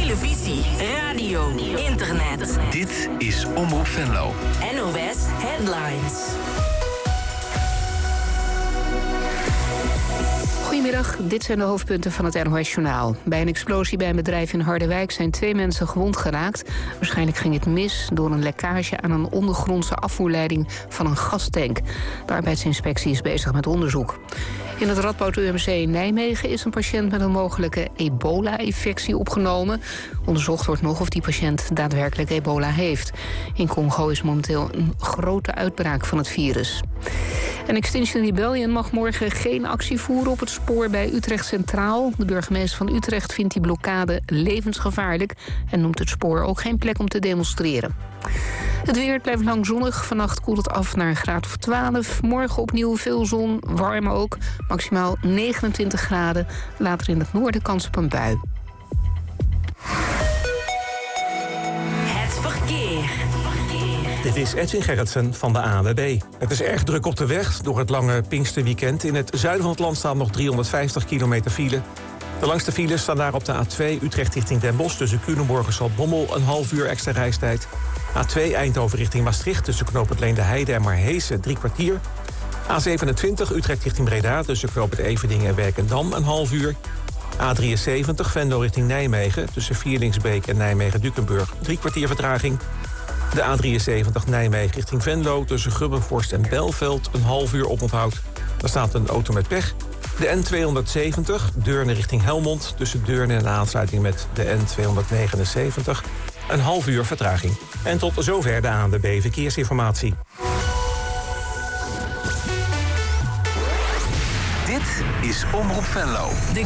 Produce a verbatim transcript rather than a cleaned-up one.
televisie, radio, internet. Dit is Omroep Venlo. N O S Headlines. Goedemiddag, dit zijn de hoofdpunten van het N O S-journaal. Bij een explosie bij een bedrijf in Harderwijk zijn twee mensen gewond geraakt. Waarschijnlijk ging het mis door een lekkage aan een ondergrondse afvoerleiding van een gastank. De arbeidsinspectie is bezig met onderzoek. In het Radboud U M C in Nijmegen is een patiënt met een mogelijke ebola-infectie opgenomen. Onderzocht wordt nog of die patiënt daadwerkelijk ebola heeft. In Congo is momenteel een grote uitbraak van het virus. En Extinction Rebellion mag morgen geen actie voeren op het spoor bij Utrecht Centraal. De burgemeester van Utrecht vindt die blokkade levensgevaarlijk en noemt het spoor ook geen plek om te demonstreren. Het weer blijft lang zonnig. Vannacht koelt het af naar een graad of twaalf. Morgen opnieuw veel zon, warm ook. Maximaal negenentwintig graden. Later in het noorden kans op een bui. Het verkeer. Dit is Edwin Gerritsen van de A N W B. Het is erg druk op de weg door het lange Pinksterweekend. In het zuiden van het land staan nog driehonderdvijftig kilometer file. De langste files staan daar op de A twee Utrecht richting Den Bosch... tussen Culemborg en Zaltbommel, een half uur extra reistijd. A twee Eindhoven richting Maastricht tussen Knoop het Leende Heide en Marhezen, drie kwartier. A zevenentwintig Utrecht richting Breda tussen Knoop het Eveningen en Werkendam, een half uur. A drieënzeventig Venlo richting Nijmegen tussen Vierlingsbeek en Nijmegen-Dukenburg, drie kwartier vertraging. De A drieënzeventig Nijmegen richting Venlo tussen Grubbenvorst en Belveld, een half uur oponthoud. Daar staat een auto met pech. De N tweehonderdzeventig Deurne richting Helmond tussen Deurne en aansluiting met de N tweehonderdnegenenzeventig. Een half uur vertraging. En tot zover de A N W B Verkeersinformatie. Dit is Omroep Venlo. De